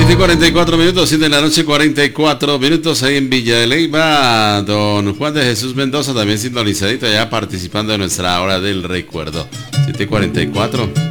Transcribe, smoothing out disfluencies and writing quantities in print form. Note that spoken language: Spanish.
7:44 minutos, 7 de la noche, 44 minutos ahí en Villa de Leyva. Don Juan de Jesús Mendoza también sintonizadito, ya participando de nuestra hora del recuerdo. 7:44.